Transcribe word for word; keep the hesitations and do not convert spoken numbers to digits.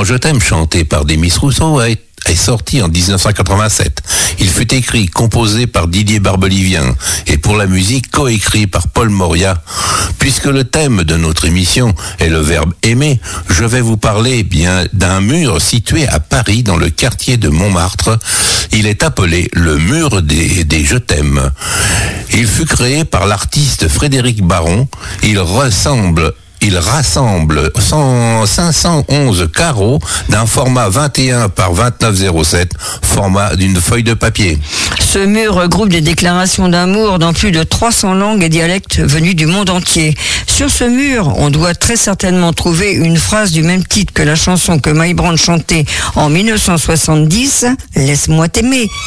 roman Je t'aime, chanté par Demis Rousseau, est est sorti en dix-neuf cent quatre-vingt-sept. Il fut écrit, composé par Didier Barbelivien et pour la musique coécrit par Paul Moria. Puisque le thème de notre émission est le verbe aimer, je vais vous parler bien d'un mur situé à Paris dans le quartier de Montmartre. Il est appelé le mur des, des je t'aime. Il fut créé par l'artiste Frédéric Baron. Il ressemble Il rassemble cinq cent onze carreaux d'un format vingt et un par vingt-neuf zéro sept, format d'une feuille de papier. Ce mur regroupe des déclarations d'amour dans plus de trois cents langues et dialectes venus du monde entier. Sur ce mur, on doit très certainement trouver une phrase du même titre que la chanson que Mike Brown chantait en mille neuf cent soixante-dix, « Laisse-moi t'aimer ».